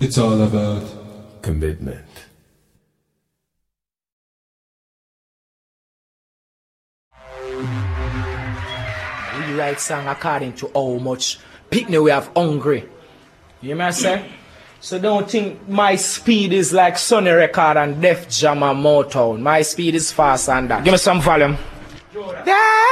It's all about commitment. We write song according to how much picnic we have hungry. You hear me I say? So don't think my speed is like Sony Record and Def Jam and Motown. My speed is fast and that. Give me some volume.